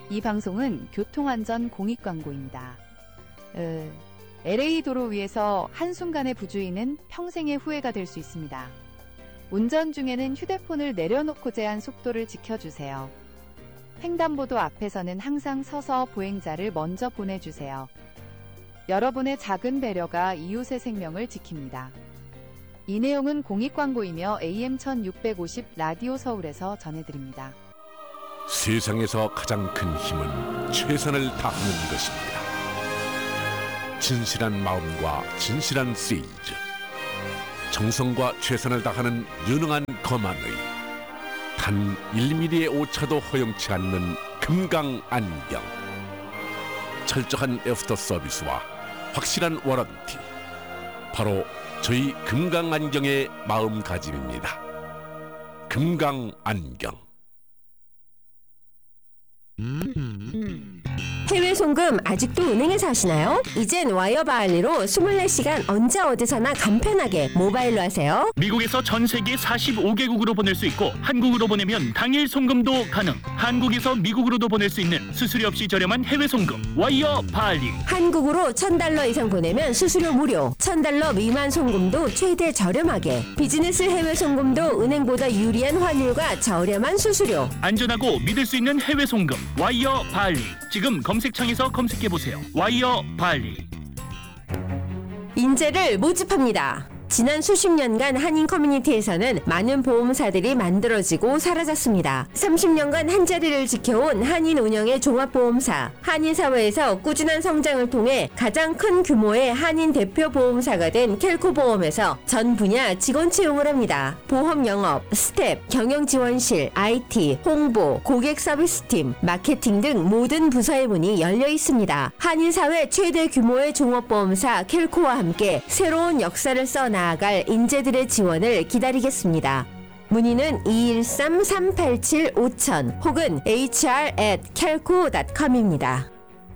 이 방송은 교통안전 공익광고입니다. LA 도로 위에서 한순간의 부주의는 평생의 후회가 될 수 있습니다. 운전 중에는 휴대폰을 내려놓고 제한 속도를 지켜주세요. 횡단보도 앞에서는 항상 서서 보행자를 먼저 보내주세요. 여러분의 작은 배려가 이웃의 생명을 지킵니다. 이 내용은 공익광고이며 AM 1650 라디오 서울에서 전해드립니다. 세상에서 가장 큰 힘은 최선을 다하는 것입니다. 진실한 마음과 진실한 세일즈, 정성과 최선을 다하는 유능한 검안의 단 1mm의 오차도 허용치 않는 금강안경, 철저한 애프터 서비스와 확실한 워런티, 바로 저희 금강안경의 마음가짐입니다. 금강안경. 해외 송금 아직도 은행에서 하시나요? 이젠 와이어바알리로 24시간 언제 어디서나 간편하게 모바일로 하세요. 미국에서 전 세계 45개국으로 보낼 수 있고 한국으로 보내면 당일 송금도 가능. 한국에서 미국으로도 보낼 수 있는 수수료 없이 저렴한 해외 송금 와이어바알리. 한국으로 $1,000 이상 보내면 수수료 무료, $1,000 미만 송금도 최대 저렴하게, 비즈니스 해외 송금도 은행보다 유리한 환율과 저렴한 수수료. 안전하고 믿을 수 있는 해외 송금 와이어바알리. 지금 검색창에서 검색해보세요. 와이어바알리. 인재를 모집합니다. 지난 수십 년간 한인 커뮤니티에서는 많은 보험사들이 만들어지고 사라졌습니다. 30년간 한자리를 지켜온 한인 운영의 종합보험사, 한인사회에서 꾸준한 성장을 통해 가장 큰 규모의 한인 대표 보험사가 된 켈코보험에서 전 분야 직원 채용을 합니다. 보험 영업, 스텝, 경영지원실, IT, 홍보, 고객 서비스팀, 마케팅 등 모든 부서의 문이 열려 있습니다. 한인사회 최대 규모의 종합보험사 켈코와 함께 새로운 역사를 나아갈 인재들의 지원을 기다리겠습니다. 문의는 213-387-5000 혹은 hr@kelco.com입니다.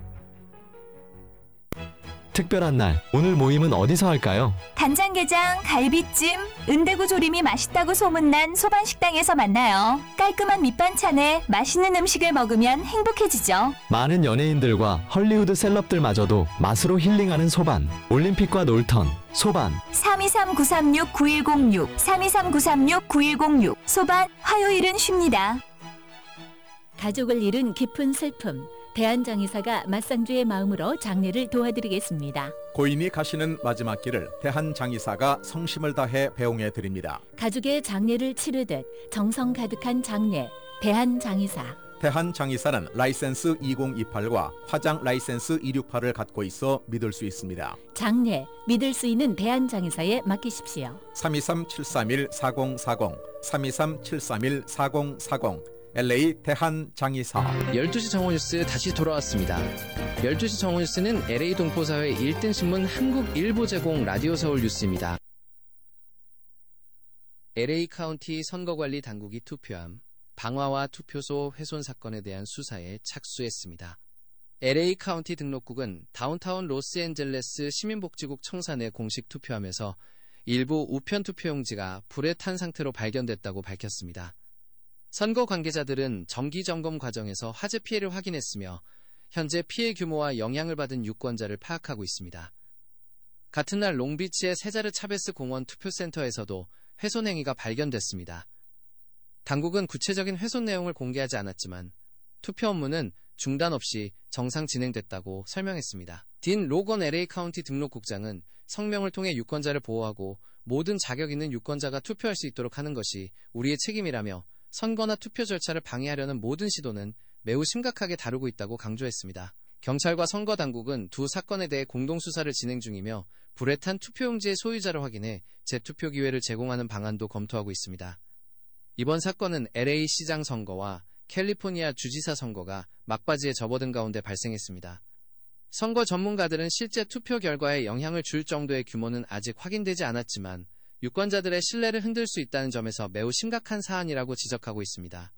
특별한 날, 오늘 모임은 어디서 할까요? 간장게장, 갈비찜, 은대구 조림이 맛있다고 소문난 소반식당에서 만나요. 깔끔한 밑반찬에 맛있는 음식을 먹으면 행복해지죠. 많은 연예인들과 헐리우드 셀럽들마저도 맛으로 힐링하는 소반, 올림픽과 놀턴, 소반. 323-936-9106 323-936-9106 소반, 화요일은 쉽니다. 가족을 잃은 깊은 슬픔, 대한장의사가 맞상주의 마음으로 장례를 도와드리겠습니다. 고인이 가시는 마지막 길을 대한장의사가 성심을 다해 배웅해 드립니다. 가족의 장례를 치르듯 정성 가득한 장례, 대한장의사. 대한장의사는 라이센스 2028과 화장 라이센스 268을 갖고 있어 믿을 수 있습니다. 장례, 믿을 수 있는 대한장의사에 맡기십시오. 323-731-4040 323-731-4040 LA 대한장의사. 12시 정오뉴스 다시 돌아왔습니다. 12시 정오뉴스는 LA 동포사회 1등 신문 한국일보 제공 라디오 서울 뉴스입니다. LA 카운티 선거관리 당국이 투표함, 방화와 투표소 훼손 사건에 대한 수사에 착수했습니다. LA 카운티 등록국은 다운타운 로스앤젤레스 시민복지국 청산에 공식 투표함에서 일부 우편 투표용지가 불에 탄 상태로 발견됐다고 밝혔습니다. 선거 관계자들은 정기 점검 과정에서 화재 피해를 확인했으며 현재 피해 규모와 영향을 받은 유권자를 파악하고 있습니다. 같은 날 롱비치의 세자르 차베스 공원 투표센터에서도 훼손 행위가 발견됐습니다. 당국은 구체적인 훼손 내용을 공개하지 않았지만 투표 업무는 중단 없이 정상 진행됐다고 설명했습니다. 딘 로건 LA 카운티 등록국장은 성명을 통해 유권자를 보호하고 모든 자격 있는 유권자가 투표할 수 있도록 하는 것이 우리의 책임이라며 선거나 투표 절차를 방해하려는 모든 시도는 매우 심각하게 다루고 있다고 강조했습니다. 경찰과 선거당국은 두 사건에 대해 공동수사를 진행 중이며 불에 탄 투표용지의 소유자를 확인해 재투표 기회를 제공하는 방안도 검토하고 있습니다. 이번 사건은 LA 시장 선거와 캘리포니아 주지사 선거가 막바지에 접어든 가운데 발생했습니다. 선거 전문가들은 실제 투표 결과에 영향을 줄 정도의 규모는 아직 확인되지 않았지만 유권자들의 신뢰를 흔들 수 있다는 점에서 매우 심각한 사안이라고 지적하고 있습니다.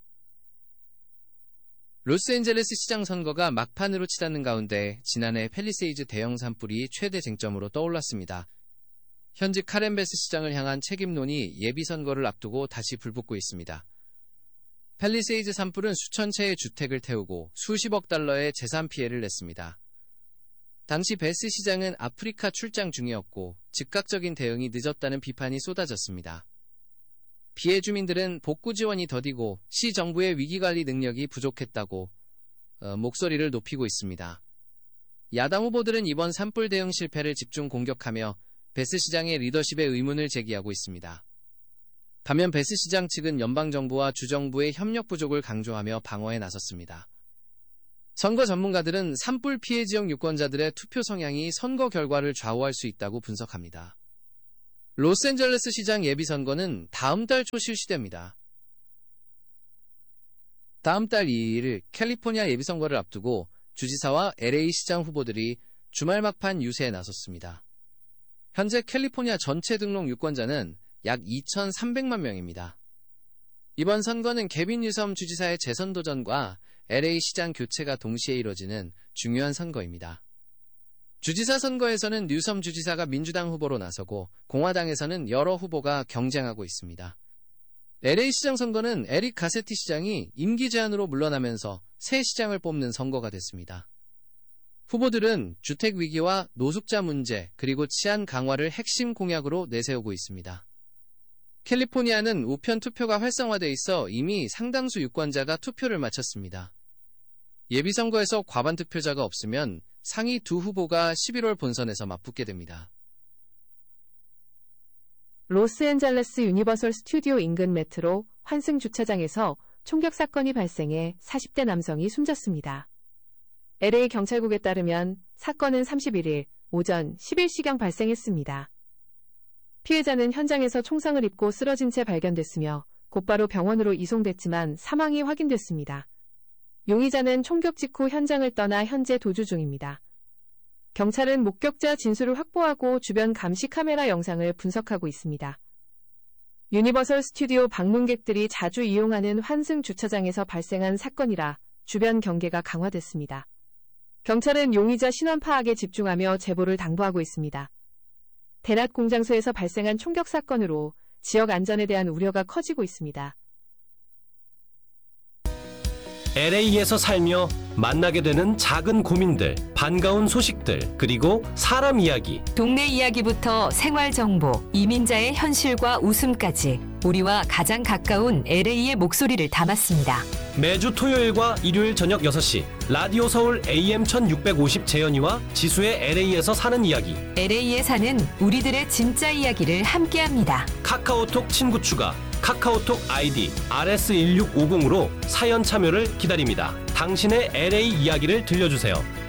로스앤젤레스 시장 선거가 막판으로 치닫는 가운데 지난해 팰리세이즈 대형 산불이 최대 쟁점으로 떠올랐습니다. 현직 카렌 베스 시장을 향한 책임론이 예비 선거를 앞두고 다시 불붙고 있습니다. 팰리세이드 산불은 수천 채의 주택을 태우고 수십억 달러의 재산 피해를 냈습니다. 당시 베스 시장은 아프리카 출장 중이었고 즉각적인 대응이 늦었다는 비판이 쏟아졌습니다. 피해 주민들은 복구 지원이 더디고 시 정부의 위기관리 능력이 부족했다고 목소리를 높이고 있습니다. 야당 후보들은 이번 산불 대응 실패를 집중 공격하며 베스 시장의 리더십에 의문을 제기하고 있습니다. 반면 베스 시장 측은 연방정부와 주정부의 협력 부족을 강조하며 방어에 나섰습니다. 선거 전문가들은 산불 피해 지역 유권자들의 투표 성향이 선거 결과를 좌우할 수 있다고 분석합니다. 로스앤젤레스 시장 예비선거는 다음 달 초 실시됩니다. 다음 달 2일 캘리포니아 예비선거를 앞두고 주지사와 LA 시장 후보들이 주말 막판 유세에 나섰습니다. 현재 캘리포니아 전체 등록 유권자는 약 2,300만 명입니다. 이번 선거는 개빈 뉴섬 주지사의 재선 도전과 LA 시장 교체가 동시에 이뤄지는 중요한 선거입니다. 주지사 선거에서는 뉴섬 주지사가 민주당 후보로 나서고 공화당에서는 여러 후보가 경쟁하고 있습니다. LA 시장 선거는 에릭 가세티 시장이 임기 제한으로 물러나면서 새 시장을 뽑는 선거가 됐습니다. 후보들은 주택 위기와 노숙자 문제 그리고 치안 강화를 핵심 공약으로 내세우고 있습니다. 캘리포니아는 우편 투표가 활성화돼 있어 이미 상당수 유권자가 투표를 마쳤습니다. 예비선거에서 과반 투표자가 없으면 상위 두 후보가 11월 본선에서 맞붙게 됩니다. 로스앤젤레스 유니버설 스튜디오 인근 메트로 환승 주차장에서 총격 사건이 발생해 40대 남성이 숨졌습니다. LA 경찰국에 따르면 사건은 31일 오전 11시경 발생했습니다. 피해자는 현장에서 총상을 입고 쓰러진 채 발견됐으며 곧바로 병원으로 이송됐지만 사망이 확인됐습니다. 용의자는 총격 직후 현장을 떠나 현재 도주 중입니다. 경찰은 목격자 진술을 확보하고 주변 감시 카메라 영상을 분석하고 있습니다. 유니버설 스튜디오 방문객들이 자주 이용하는 환승 주차장에서 발생한 사건이라 주변 경계가 강화됐습니다. 경찰은 용의자 신원 파악에 집중하며 제보를 당부하고 있습니다. 대낮 공장소에서 발생한 총격 사건으로 지역 안전에 대한 우려가 커지고 있습니다. LA에서 살며 만나게 되는 작은 고민들, 반가운 소식들, 그리고 사람 이야기. 동네 이야기부터 생활 정보, 이민자의 현실과 웃음까지 우리와 가장 가까운 LA의 목소리를 담았습니다. 매주 토요일과 일요일 저녁 6시 라디오 서울 AM 1650 재현이와 지수의 LA에서 사는 이야기. LA에 사는 우리들의 진짜 이야기를 함께합니다. 카카오톡 친구 추가, 카카오톡 아이디 RS1650으로 사연 참여를 기다립니다. 당신의 LA 이야기를 들려주세요.